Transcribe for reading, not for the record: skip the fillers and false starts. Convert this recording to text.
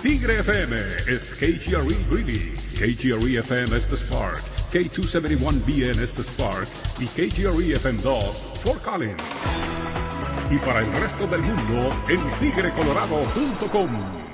Tigre FM es KGRE Greeley, KGRE FM es The Spark, K271BN es The Spark y KGRE FM 2 Fort Collins. Y para el resto del mundo en tigrecolorado.com.